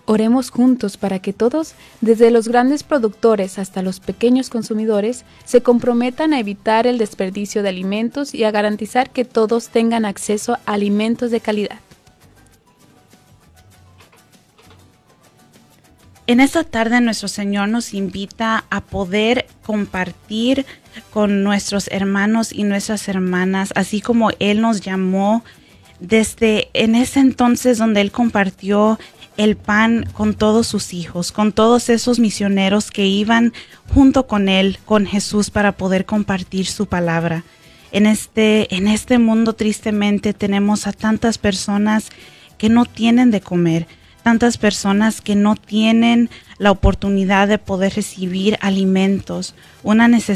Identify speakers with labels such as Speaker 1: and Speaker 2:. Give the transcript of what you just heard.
Speaker 1: Oremos juntos para que todos, desde los grandes productores hasta los pequeños consumidores, se comprometan a evitar el desperdicio de alimentos y a garantizar que todos tengan acceso a alimentos de calidad.
Speaker 2: En esta tarde nuestro Señor nos invita a poder compartir con nuestros hermanos y nuestras hermanas, así como Él nos llamó desde en ese entonces donde Él compartió el pan con todos sus hijos, con todos esos misioneros que iban junto con Él, con Jesús, para poder compartir su palabra. En este mundo tristemente tenemos a tantas personas que no tienen de comer, tantas personas que no tienen la oportunidad de poder recibir alimentos, una necesidad